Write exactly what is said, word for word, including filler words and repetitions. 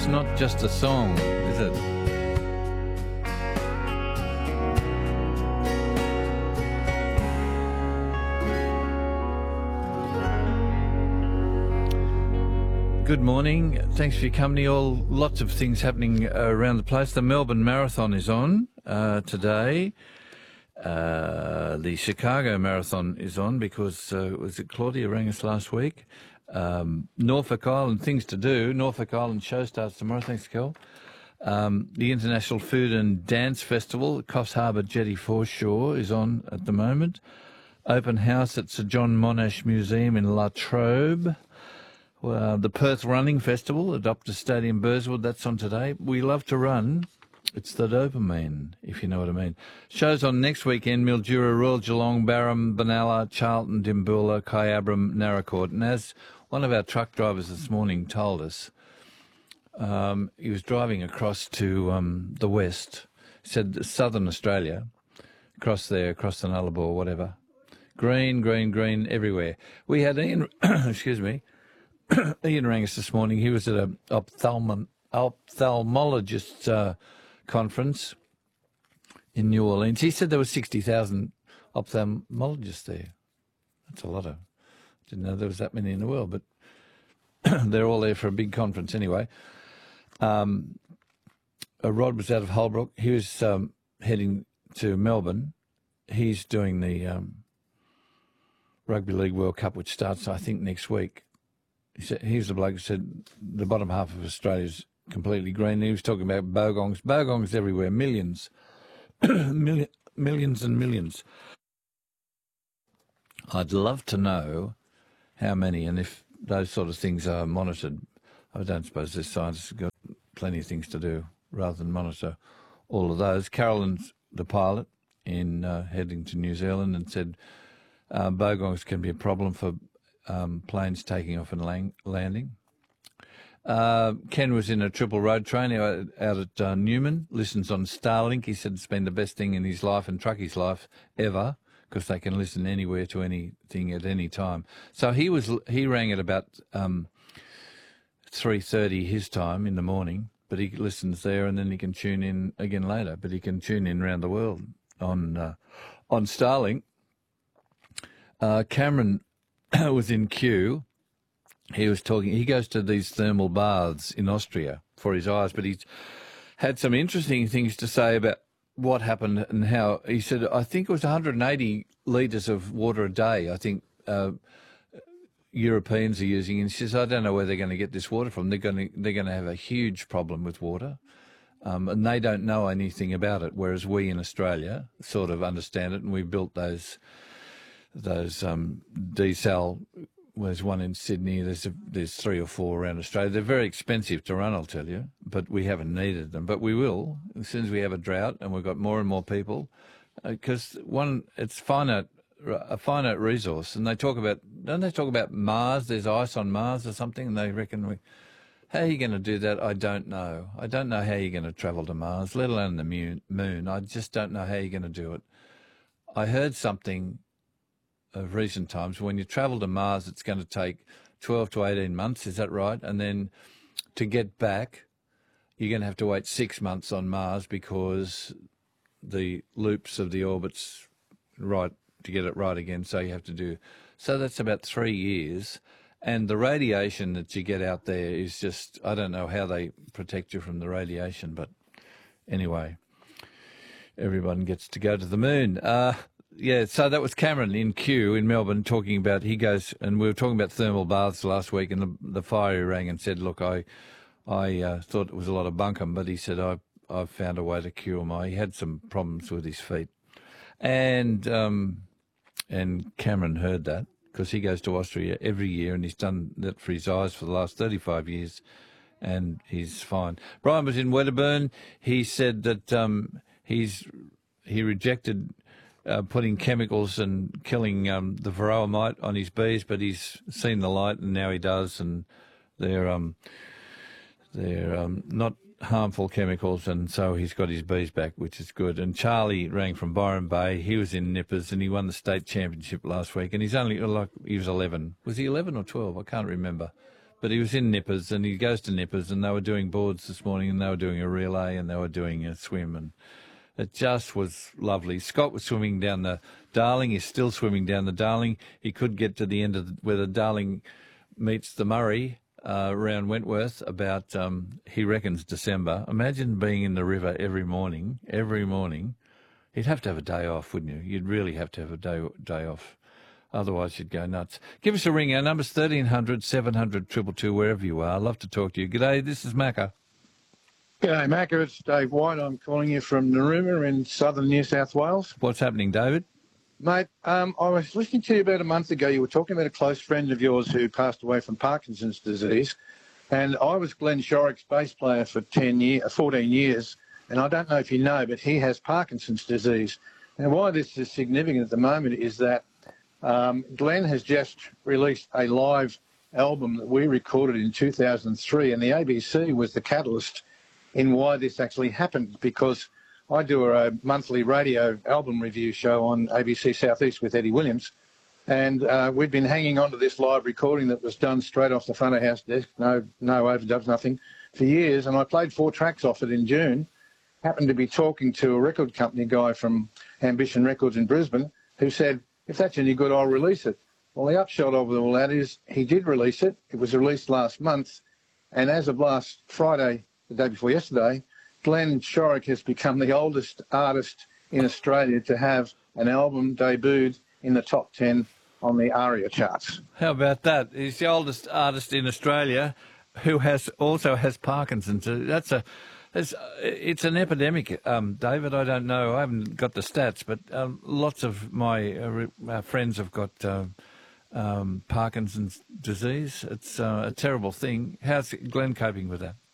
not just a song, is it? Good morning. Thanks for your company. All lots of things happening uh, around the place. The Melbourne Marathon is on uh, today. Uh, the Chicago Marathon is on because, uh, was it Claudia rang us last week? Um, Norfolk Island, things to do. Norfolk Island show starts tomorrow. Thanks, Kel. Um, the International Food and Dance Festival at Coffs Harbour Jetty Foreshore is on at the moment. Open house at Sir John Monash Museum in La Trobe. Well, the Perth Running Festival at Optus Stadium, Burswood, that's on today. We love to run. It's the Doberman, if you know what I mean. Shows on next weekend: Mildura, Royal Geelong, Barham, Benalla, Charlton, Dimboola, Kyabram, Narracourt. And as one of our truck drivers this morning told us, um, he was driving across to um, the west, said southern Australia, across there, across the Nullarbor, whatever. Green, green, green, everywhere. We had Ian, excuse me, Ian rang us this morning. He was at an ophthalm- ophthalmologist's uh, conference in New Orleans. He said there were sixty thousand ophthalmologists there. That's a lot of... Didn't know there was that many in the world, but they're all there for a big conference anyway. Um, uh, Rod was out of Holbrook. He was um, heading to Melbourne. He's doing the um, Rugby League World Cup, which starts, I think, next week. He said, here's the bloke who said the bottom half of Australia's completely green. He was talking about bogongs. Bogongs everywhere, millions. Million, millions and millions. I'd love to know how many, and if those sort of things are monitored. I don't suppose the scientists have got plenty of things to do rather than monitor all of those. Carolyn's the pilot in uh, heading to New Zealand and said uh, bogongs can be a problem for um, planes taking off and lang- landing. Uh, Ken was in a triple road train out, out at uh, Newman, listens on Starlink. He said it's been the best thing in his life and truckie's life ever, because they can listen anywhere to anything at any time. So he was he rang at about um, three thirty his time in the morning, but he listens there and then he can tune in again later. But he can tune in around the world on uh, on Starlink. Uh, Cameron was in Kew. He was talking. He goes to these thermal baths in Austria for his eyes, but he's had some interesting things to say about what happened and how. He said, I think it was one hundred eighty litres of water a day, I think uh, Europeans are using. And he says, I don't know where they're going to get this water from. They're going to, they're going to have a huge problem with water. Um, and they don't know anything about it, whereas we in Australia sort of understand it, and we built those those um, desal. There's one in Sydney. There's a, there's three or four around Australia. They're very expensive to run, I'll tell you, but we haven't needed them. But we will as soon as we have a drought and we've got more and more people, because uh, one, it's finite, a finite resource. And they talk about, don't they talk about Mars? There's ice on Mars or something, and they reckon we. How are you going to do that? I don't know. I don't know how you're going to travel to Mars, let alone the moon. I just don't know how you're going to do it. I heard something of recent times, when you travel to Mars, it's going to take twelve to eighteen months, is that right? And then to get back, you're going to have to wait six months on Mars because the loops of the orbit's right to get it right again, so you have to do. So that's about three years. And the radiation that you get out there is just, I don't know how they protect you from the radiation, but anyway, everyone gets to go to the moon. Uh, Yeah, so that was Cameron in Kew in Melbourne talking about, he goes, and we were talking about thermal baths last week, and the, the fire rang and said, look, I I uh, thought it was a lot of bunkum, but he said, I, I've found a way to cure my, he had some problems with his feet. And, um, and Cameron heard that, because he goes to Austria every year, and he's done that for his eyes for the last thirty-five years, and he's fine. Brian was in Wedderburn. He said that um, he's he rejected Uh, putting chemicals and killing um, the varroa mite on his bees, but he's seen the light and now he does, and they're um, they're um, not harmful chemicals, and so he's got his bees back, which is good. And Charlie rang from Byron Bay. He was in Nippers and he won the state championship last week, and he's only like he was eleven. Was he eleven or twelve? I can't remember, But he was in Nippers, and he goes to Nippers, and they were doing boards this morning, and they were doing a relay, and they were doing a swim, and it just was lovely. Scott was swimming down the Darling. He's still swimming down the Darling. He could get to the end of the, where the Darling meets the Murray uh, around Wentworth about, um, he reckons, December. Imagine being in the river every morning, every morning. You'd have to have a day off, wouldn't you? You'd really have to have a day day off. Otherwise, you'd go nuts. Give us a ring. Our number's thirteen hundred, seven hundred, two two two, wherever you are. I'd love to talk to you. G'day, this is Macca. G'day, Macca. It's Dave White. I'm calling you from Narooma in southern New South Wales. What's happening, David? Mate, um, I was listening to you about a month ago. You were talking about a close friend of yours who passed away from Parkinson's disease. And I was Glenn Shorrock's bass player for ten year, fourteen years. And I don't know if you know, but he has Parkinson's disease. And why this is significant at the moment is that um, Glenn has just released a live album that we recorded in two thousand three. And the A B C was the catalyst in why this actually happened, because I do a monthly radio album review show on A B C Southeast with Eddie Williams, and uh, we'd been hanging on to this live recording that was done straight off the front of house desk, no no overdubs, nothing, for years, and I played four tracks off it in June. Happened to be talking to a record company guy from Ambition Records in Brisbane who said, if that's any good, I'll release it. Well, the upshot of all that is he did release it. It was released last month, and as of last Friday, the day before yesterday, Glenn Shorrock has become the oldest artist in Australia to have an album debuted in the top ten on the ARIA charts. How about that? He's the oldest artist in Australia who has also has Parkinson's. That's a, it's, it's an epidemic, um, David. I don't know. I haven't got the stats, but um, lots of my uh, uh, friends have got uh, um, Parkinson's disease. It's uh, a terrible thing. How's Glenn coping with that?